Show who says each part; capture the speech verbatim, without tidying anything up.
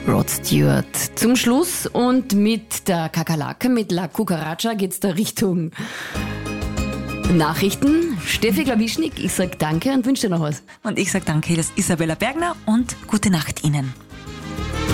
Speaker 1: Rod Stewart zum Schluss. Und mit der Kakerlake, mit La Cucaracha geht's da Richtung Nachrichten. Steffi Klawischnik, ich sag danke und wünsche dir noch was.
Speaker 2: Und ich sag danke, das ist Isabella Bergner und gute Nacht Ihnen.